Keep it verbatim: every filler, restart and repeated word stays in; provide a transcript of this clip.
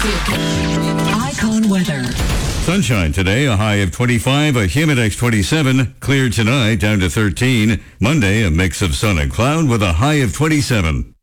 Icon weather. Sunshine today, a high of twenty-five, a humidex twenty-seven. Clear tonight, down to thirteen. Monday, a mix of sun and cloud with a high of twenty-seven.